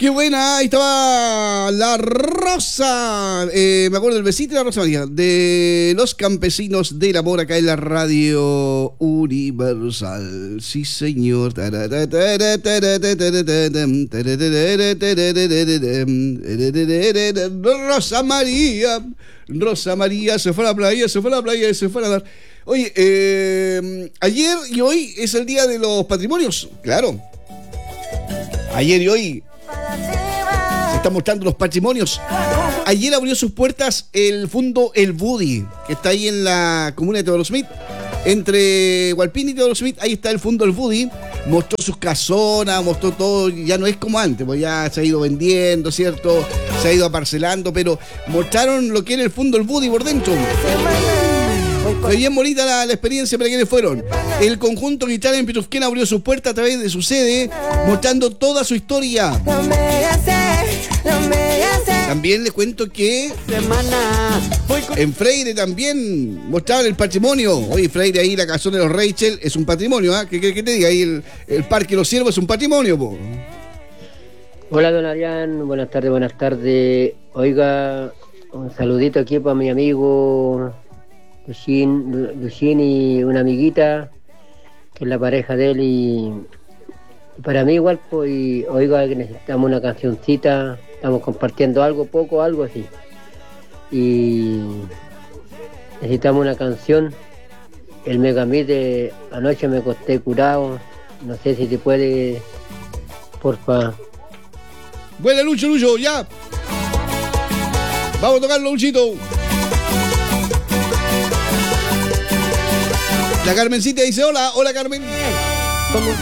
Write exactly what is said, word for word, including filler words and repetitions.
Qué buena, ahí estaba la Rosa, eh, me acuerdo del besito de la Rosa María, de los campesinos del amor acá en la Radio Universal. Sí, señor. Rosa María, Rosa María, se fue a la playa, se fue a la playa, se fue a dar. Oye, eh, ayer y hoy es el día de los patrimonios, claro. Ayer y hoy se están mostrando los patrimonios. Ayer abrió sus puertas el Fondo El Budi, que está ahí en la comuna de Teodoro Smith. Entre Hualpín y Teodoro Smith, ahí está el Fondo El Budi. Mostró sus casonas, mostró todo. Ya no es como antes, pues ya se ha ido vendiendo, ¿cierto? Se ha ido aparcelando, pero mostraron lo que era el Fondo El Budi por dentro. Fue bien bonita la, la experiencia para quienes fueron. El conjunto guitarra en Pitufquén abrió sus puertas a través de su sede, mostrando toda su historia. También les cuento que en Freire también mostraban el patrimonio. Oye, Freire, ahí la casona de los Rachel es un patrimonio, ¿ah? ¿eh? ¿Qué quieres que te diga? Ahí el, el Parque Los Ciervos es un patrimonio, po. Hola, don Adrián, buenas tardes, buenas tardes. Oiga, un saludito aquí para mi amigo Lucín, Lucín y una amiguita que es la pareja de él, y, y para mí igual, pues, y, oiga, que necesitamos una cancioncita, estamos compartiendo algo, poco, algo así, y necesitamos una canción. El Megamid de Anoche me acosté curado, no sé si te puede, porfa. Buena, Lucho, Lucho, ya vamos a tocarlo, Luchito. La Carmencita dice hola, hola Carmen.